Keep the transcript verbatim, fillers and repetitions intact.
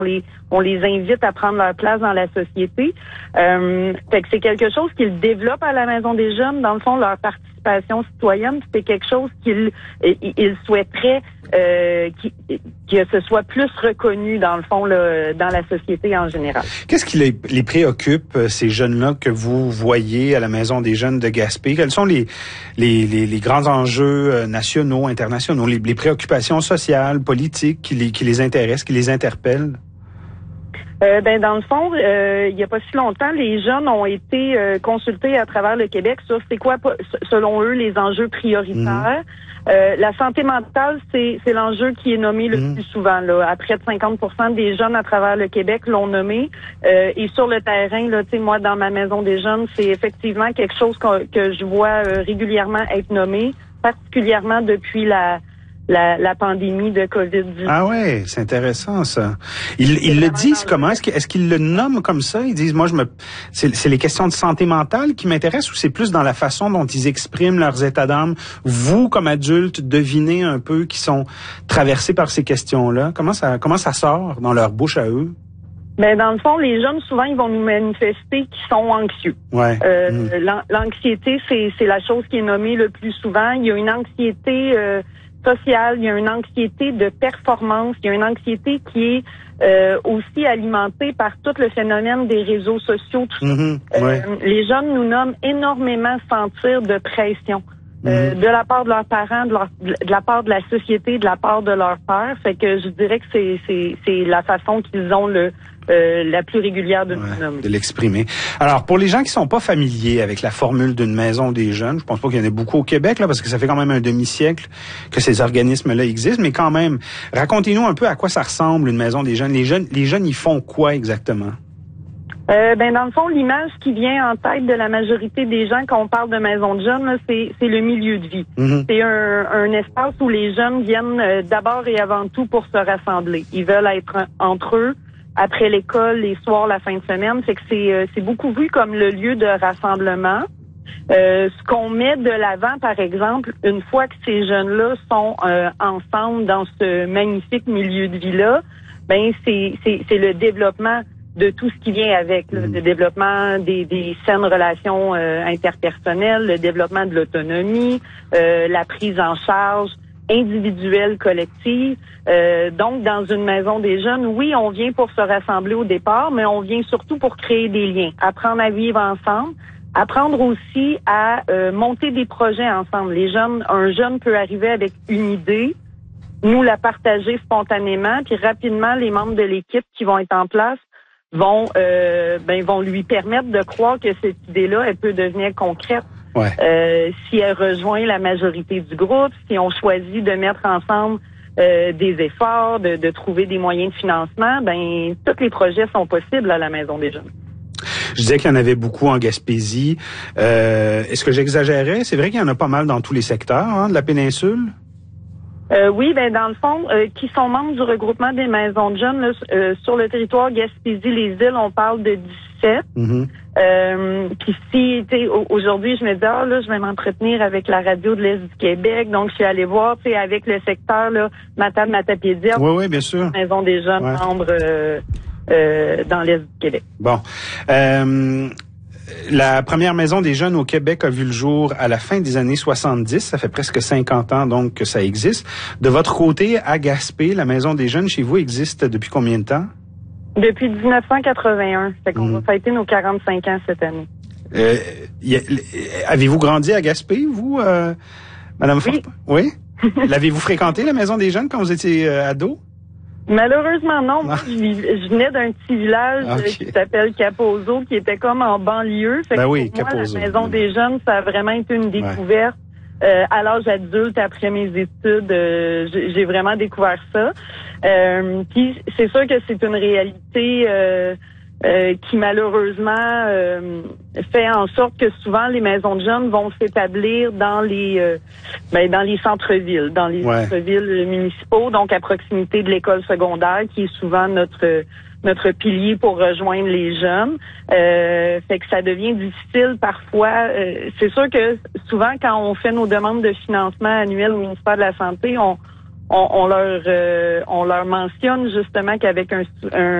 les, on les invite à prendre leur place dans la société. Euh, fait que c'est quelque chose qu'ils développent à la Maison des Jeunes. Dans le fond, leur participation citoyenne, c'est quelque chose qu'ils ils souhaiteraient euh, qui, que ce soit plus reconnu, dans le fond, là, dans la société en général. Qu'est-ce qui les, les préoccupe, ces jeunes-là que vous voyez à la Maison des Jeunes de Gaspé? Quels sont les, les, les, les grands enjeux nationaux, internationaux, les, les préoccupations sociales, politiques qui les, qui les intéressent, qui les interpellent? Euh, ben dans le fond, euh, il n'y a pas si longtemps, les jeunes ont été euh, consultés à travers le Québec sur c'est quoi, selon eux, les enjeux prioritaires. Mmh. Euh, la santé mentale, c'est, c'est l'enjeu qui est nommé le mmh. plus souvent. Là. À près de cinquante pour cent des jeunes à travers le Québec l'ont nommé. Euh, et sur le terrain, là, tu sais, moi, dans ma Maison des Jeunes, c'est effectivement quelque chose que, que je vois euh, régulièrement être nommé, particulièrement depuis la La, la pandémie de covid dix-neuf. Ah ouais, c'est intéressant ça. Ils, ils le disent comment? Est-ce qu'ils, est-ce qu'ils le nomment comme ça? Ils disent, moi, je me, c'est, c'est les questions de santé mentale qui m'intéressent ou c'est plus dans la façon dont ils expriment leurs états d'âme? Vous, comme adultes, devinez un peu qui sont traversés par ces questions-là. Comment ça, comment ça sort dans leur bouche à eux? Ben dans le fond, les jeunes souvent ils vont nous manifester qu'ils sont anxieux. Ouais. Euh, mmh. L'anxiété, c'est, c'est la chose qui est nommée le plus souvent. Il y a une anxiété euh, sociale, il y a une anxiété de performance, il y a une anxiété qui est euh, aussi alimentée par tout le phénomène des réseaux sociaux. Tout mmh, ouais. euh, les jeunes nous nomment énormément sentir de pression. Euh, mmh. De la part de leurs parents, de, leur, de la part de la société, de la part de leurs pères. Fait que je dirais que c'est, c'est, c'est la façon qu'ils ont le euh, la plus régulière de ouais, nous nommer. De l'exprimer. Alors, pour les gens qui sont pas familiers avec la formule d'une Maison des Jeunes, je pense pas qu'il y en ait beaucoup au Québec, là, parce que ça fait quand même un demi-siècle que ces organismes-là existent, mais quand même, racontez-nous un peu à quoi ça ressemble une Maison des Jeunes. Les jeunes, les jeunes, ils font quoi exactement? Euh, ben dans le fond, l'image qui vient en tête de la majorité des gens quand on parle de maison de jeunes, là, c'est, c'est le milieu de vie. Mm-hmm. C'est un, un espace où les jeunes viennent euh, d'abord et avant tout pour se rassembler. Ils veulent être entre eux après l'école, les soirs, la fin de semaine. C'est que c'est, euh, c'est beaucoup vu comme le lieu de rassemblement. Euh, ce qu'on met de l'avant, par exemple, une fois que ces jeunes-là sont euh, ensemble dans ce magnifique milieu de vie-là, ben c'est, c'est, c'est le développement de tout ce qui vient avec, là, le développement des, des saines relations euh, interpersonnelles, le développement de l'autonomie, euh, la prise en charge individuelle, collective. Euh, donc, dans une maison des jeunes, oui, on vient pour se rassembler au départ, mais on vient surtout pour créer des liens, apprendre à vivre ensemble, apprendre aussi à euh, monter des projets ensemble. Les jeunes, un jeune peut arriver avec une idée, nous la partager spontanément, puis rapidement, les membres de l'équipe qui vont être en place vont euh, ben vont lui permettre de croire que cette idée-là, elle peut devenir concrète. Ouais. Euh, si elle rejoint la majorité du groupe, si on choisit de mettre ensemble euh, des efforts, de, de trouver des moyens de financement, ben tous les projets sont possibles à la Maison des Jeunes. Je disais qu'il y en avait beaucoup en Gaspésie. Euh, est-ce que j'exagérais? C'est vrai qu'il y en a pas mal dans tous les secteurs hein, de la péninsule? Euh, oui, ben dans le fond, euh, qui sont membres du regroupement des maisons de jeunes là, euh, sur le territoire Gaspésie-les-Îles, on parle de dix-sept. Mm-hmm. Euh, puis si, tu sais, aujourd'hui, je me dis, ah là, je vais m'entretenir avec la radio de l'Est du Québec, donc je suis allée voir, tu sais, avec le secteur là, Matane-Matapédia. Oui, oui, bien sûr. Maison des jeunes ouais. membres euh, euh, dans l'Est du Québec. Bon. Euh... La première Maison des Jeunes au Québec a vu le jour à la fin des années soixante-dix. Ça fait presque cinquante ans donc que ça existe. De votre côté, à Gaspé, la Maison des Jeunes chez vous existe depuis combien de temps? Depuis dix-neuf cent quatre-vingt-un. Fait qu'on mmh. va fêter nos quarante-cinq ans cette année. Euh, y a, avez-vous grandi à Gaspé, vous, euh, Madame Oui. Fortin? Oui. L'avez-vous fréquenté, la Maison des Jeunes, quand vous étiez euh, ado? Malheureusement, non. Moi, je, je venais d'un petit village okay. qui s'appelle Capozo, qui était comme en banlieue. Fait ben que oui, pour moi, Capozo. La Maison des Jeunes, ça a vraiment été une découverte. Ouais. Euh, à l'âge adulte, après mes études, euh, j'ai vraiment découvert ça. Euh, puis c'est sûr que c'est une réalité euh, euh, qui malheureusement euh, fait en sorte que souvent les maisons de jeunes vont s'établir dans les euh, ben, dans les centres-villes, dans les ouais. centres-villes municipaux, donc à proximité de l'école secondaire, qui est souvent notre notre pilier pour rejoindre les jeunes. Euh, fait que ça devient difficile parfois. Euh, c'est sûr que souvent quand on fait nos demandes de financement annuel au ministère de la Santé, on on, on leur euh, on leur mentionne justement qu'avec un, un